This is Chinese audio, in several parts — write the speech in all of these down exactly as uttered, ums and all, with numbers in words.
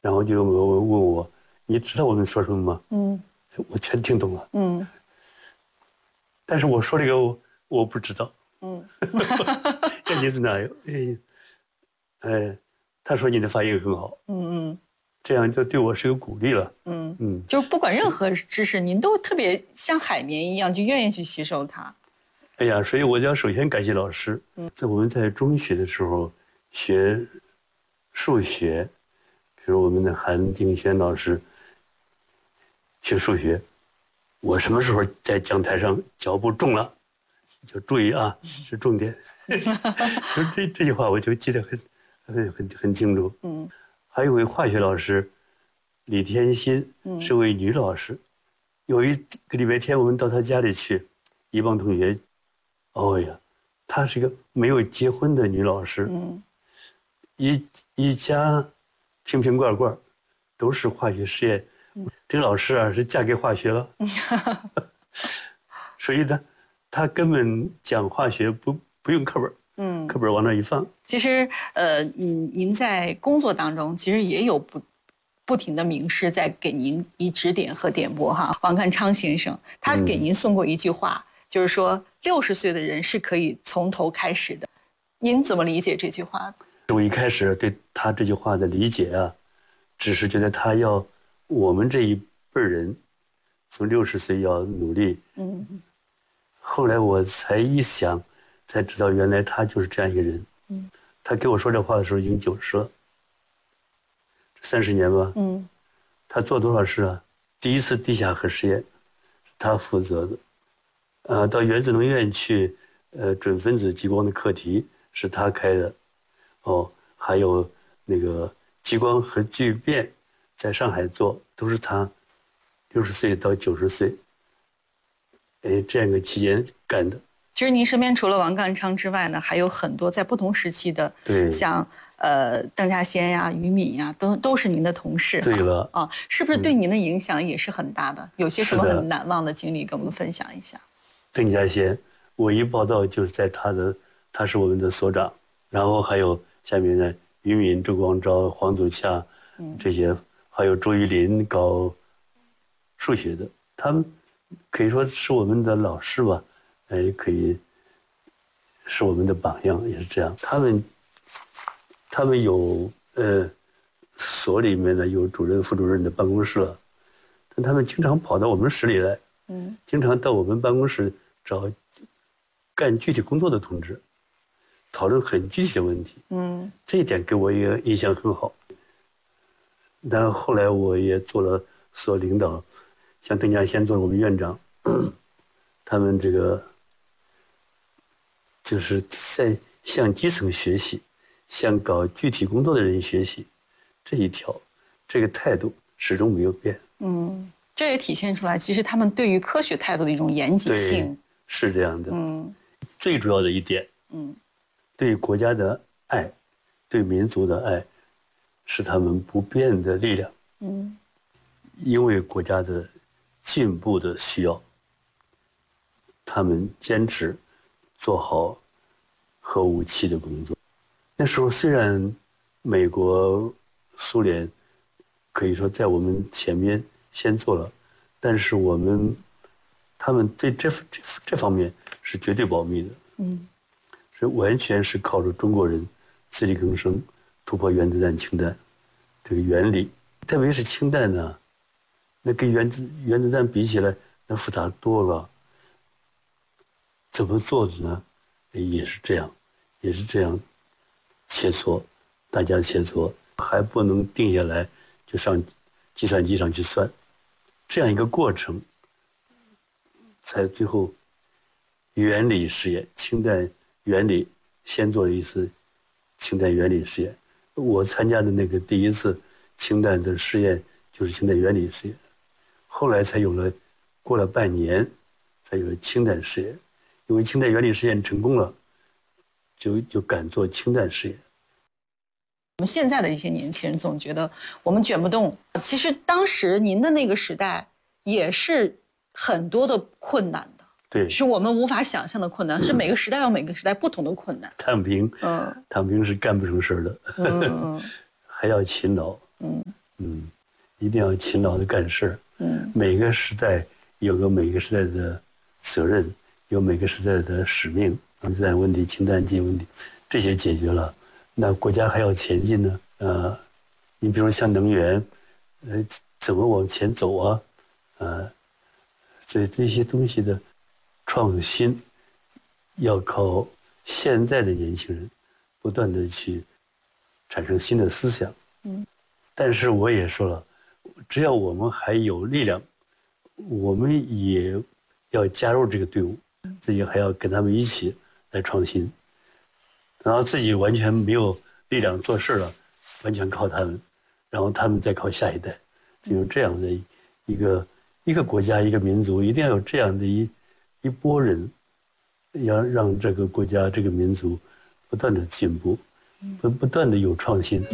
然后就问我，你知道我们说什么吗？ 嗯， 我全听懂了。 嗯， 但是我说这个我我不知道。 嗯， 这意思呢？哎，哎，他说你的发音很好。 嗯嗯， 这样就对我是个鼓励了。 嗯嗯， 就不管任何知识，您都特别像海绵一样，就愿意去吸收它。 哎呀，所以我要首先感谢老师。在我们在中学的时候学数学，比如我们的韩定轩老师学数学，我什么时候在讲台上脚步重了，就注意啊，是重点。就这这句话我就记得很很很很清楚。 嗯， 还有位化学老师李天心，是位女老师。有一个礼拜天，我们到她家里去，一帮同学。哦呀，她是一个没有结婚的女老师。 嗯， 一一家瓶瓶罐罐都是化学实验。嗯、这个老师啊，是嫁给化学了。所以呢，她根本讲化学不不用课本。嗯，课本往那一放。 其实，呃，您您在工作当中，其实也有不不停的名师在给您以指点和点拨哈。王淦昌先生，他给您送过一句话，嗯、就是说六十岁的人是可以从头开始的。您怎么理解这句话？ 我一开始对他这句话的理解啊，只是觉得他要我们这一辈人从六十岁要努力。嗯，后来我才一想。才知道原来他就是这样一个人。嗯，他给我说这话的时候已经九十了，三十年吧。嗯，他做多少事啊？第一次地下核实验是他负责的，呃，到原子能院去，呃，准分子激光的课题是他开的，哦，还有那个激光核聚变，在上海做都是他，六十岁到九十岁，哎，这样一个期间干的。 其实您身边除了王淦昌之外呢，还有很多在不同时期的， 对， 像呃邓稼先呀、俞敏呀，都都是您的同事。 对了啊，是不是对您的影响也是很大的？嗯、有些什么很难忘的经历，跟我们分享一下。 邓稼先，我一报道就是在他的，他是我们的所长，然后还有下面的俞敏、周光召、黄祖洽，嗯、这些，还有周玉林搞数学的，他们可以说是我们的老师吧。哎，可以是我们的榜样，也是这样。他们，他们有呃，所里面呢有主任、副主任的办公室了，但他们经常跑到我们室里来，嗯，经常到我们办公室找干具体工作的同志，讨论很具体的问题，嗯，这一点给我也印象很好。但后来我也做了所领导，像邓稼先做了我们院长，他们这个。就是在向基层学习，向搞具体工作的人学习，这一条，这个态度始终没有变。 嗯，这也体现出来，其实他们对于科学态度的一种严谨性。 对，是这样的。 嗯， 最主要的一点，嗯，对国家的爱，对民族的爱，是他们不变的力量。嗯，因为国家的进步的需要，他们坚持。做好核武器的工作。那时候虽然美国、苏联可以说在我们前面先做了，但是我们他们对这这这方面是绝对保密的。嗯，是完全是靠着中国人自力更生，突破原子弹、氢弹这个原理。特别是氢弹呢，那跟原子原子弹比起来，那复杂多了。怎么做的呢？也是这样，也是这样切磋，大家切磋，还不能定下来就上计算机上去算，这样一个过程，才最后原理实验，氢弹原理先做了一次氢弹原理实验。我参加的那个第一次氢弹的试验就是氢弹原理实验，后来才有了，过了半年才有了氢弹试验。因为氢弹原理实验成功了，就就敢做氢弹试验。 我们现在的一些年轻人总觉得我们卷不动，其实当时您的那个时代也是很多的困难的， 对， 是我们无法想象的困难，嗯、是每个时代有每个时代不同的困难。 躺平，嗯，躺平是干不成事的，嗯，还要勤劳，嗯嗯，一定要勤劳的干事。嗯，每个时代有个每个时代的责任，有每个时代的使命。自然问题、氢弹经问题，这些解决了，那国家还要前进呢。呃，你比如像能源，呃，怎么往前走啊？呃，这这些东西的创新，要靠现在的年轻人不断的去产生新的思想。嗯，但是我也说了，只要我们还有力量，我们也要加入这个队伍，自己还要跟他们一起来创新。然后自己完全没有力量做事了，完全靠他们，然后他们再靠下一代，就有这样的一个一个国家一个民族，一定要有这样的一一拨人，要让这个国家这个民族不断的进步，不不断的有创新。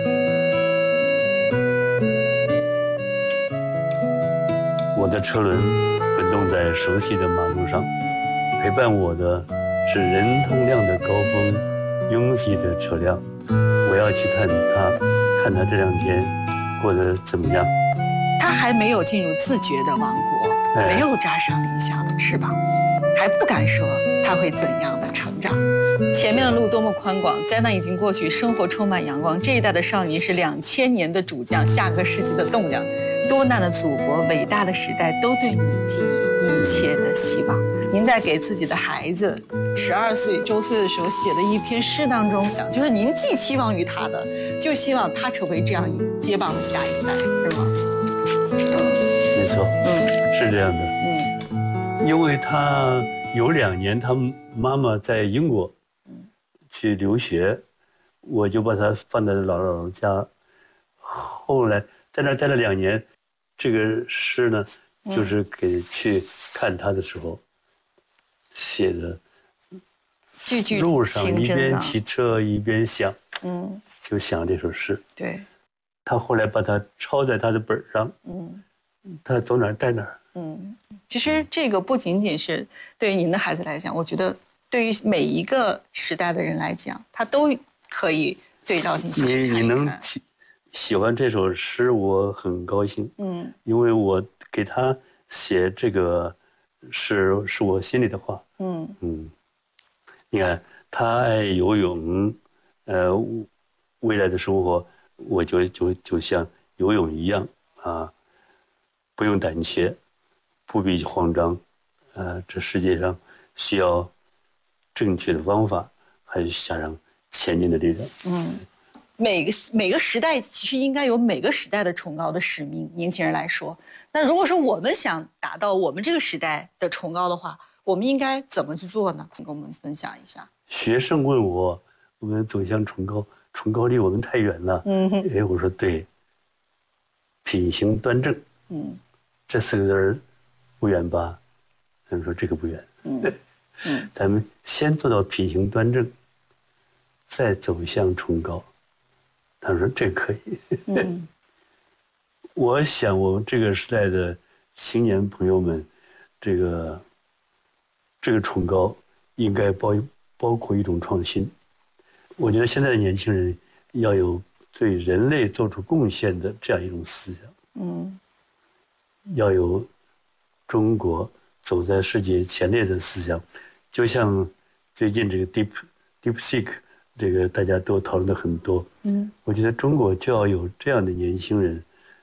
我的车轮滚动在熟悉的马路上，陪伴我的是人通量的高峰。拥挤的车辆，我要去看他，看他这两天过得怎么样。 他还没有进入自觉的王国，哎、没有扎上理想的翅膀，还不敢说他会怎样的成长。前面的路多么宽广，灾难已经过去，生活充满阳光。这一代的少年是两千年的主将，下个世纪的栋梁。多难的祖国，伟大的时代，都对你寄予一切的希望。您在给自己的孩子十二岁周岁的时候写的一篇诗当中，就是您寄期望于他的，就希望他成为这样接棒的下一代，是吗？ 嗯，没错，嗯，是这样的，嗯，因为他有两年，他妈妈在英国，去留学，我就把他放在姥姥家，后来在那待了两年，这个诗呢，就是给去看他的时候。写的， 句句路上一边骑车一边想，嗯，就想这首诗。 对， 他后来把它抄在他的本上，嗯，他走哪儿带哪儿。 嗯，其实这个不仅仅是对于您的孩子来讲，我觉得对于每一个时代的人来讲，他都可以对照进去。 你你能喜喜欢这首诗，我很高兴。嗯，因为我给他写这个。是是我心里的话，嗯嗯，你看他爱游泳，呃，未来的生活，我就就就像游泳一样啊，不用胆怯，不必慌张，呃，这世界上需要正确的方法，还有加上前进的力量。 嗯，每个每个时代其实应该有每个时代的崇高的使命，年轻人来说。那如果说我们想达到我们这个时代的崇高的话，我们应该怎么去做呢？请跟我们分享一下。 学生问我，我们走向崇高，崇高离我们太远了。嗯哼，哎，我说对，品行端正，嗯，这四个字不远吧？他们说这个不远。嗯嗯，咱们先做到品行端正，再走向崇高。他们说这可以。嗯。我想，我们这个时代的青年朋友们，这个这个崇高应该包包括一种创新。我觉得现在的年轻人要有对人类做出贡献的这样一种思想，嗯，要有中国走在世界前列的思想。就像最近这个 Deep DeepSeek， 这个大家都讨论的很多，嗯，我觉得中国就要有这样的年轻人。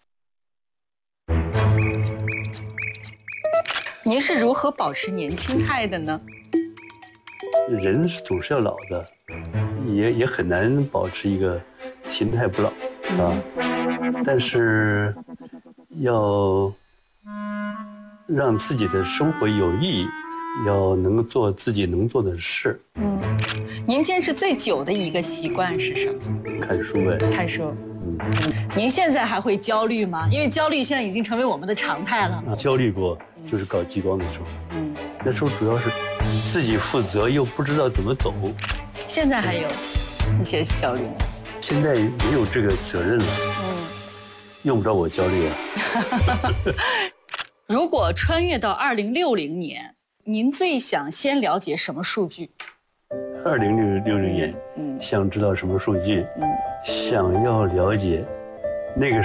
您是如何保持年轻态的呢？ 人总是要老的，也也很难保持一个心态不老啊。但是要让自己的生活有意义，要能做自己能做的事。 嗯，您坚持最久的一个习惯是什么？ 看书呗。 看书。嗯，您现在还会焦虑吗？因为焦虑现在已经成为我们的常态了。 啊、焦虑过，就是搞激光的时候。嗯，那时候主要是自己负责，又不知道怎么走。 现在还有一些焦虑吗？ 现在没有这个责任了。嗯，用不着我焦虑啊。 如果穿越到二零六零年，您最想先了解什么数据？ 二零六零年，嗯，想知道什么数据？嗯，想要了解那个